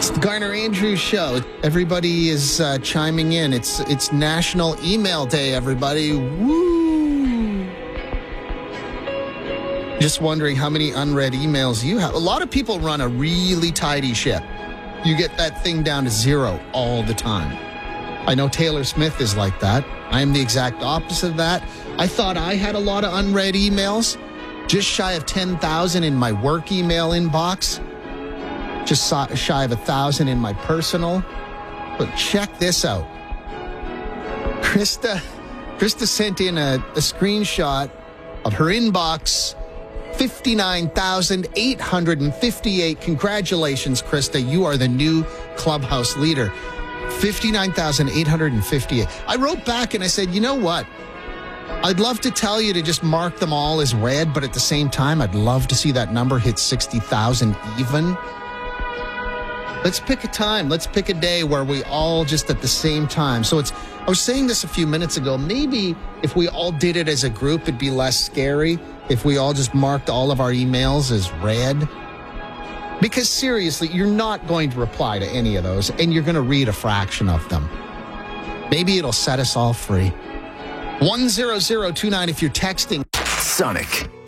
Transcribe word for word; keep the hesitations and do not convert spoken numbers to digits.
It's the Garner Andrews Show. Everybody is uh, chiming in. It's it's National Email Day, everybody. Woo! Just wondering how many unread emails you have. A lot of people run a really tidy ship. You get that thing down to zero all the time. I know Taylor Smith is like that. I am the exact opposite of that. I thought I had a lot of unread emails. Just shy of ten thousand in my work email inbox. Just shy of one thousand in my personal. But check this out. Krista, Krista sent in a, a screenshot of her inbox. fifty-nine thousand eight hundred fifty-eight. Congratulations, Krista. You are the new Clubhouse leader. fifty-nine thousand eight hundred fifty-eight. I wrote back and I said, you know what? I'd love to tell you to just mark them all as read, but at the same time, I'd love to see that number hit sixty thousand even. Let's pick a time. Let's pick a day where we all just at the same time. So it's, I was saying this a few minutes ago, maybe if we all did it as a group, it'd be less scary if we all just marked all of our emails as read. Because seriously, you're not going to reply to any of those, and you're going to read a fraction of them. Maybe it'll set us all free. one zero zero two nine if you're texting. Sonic.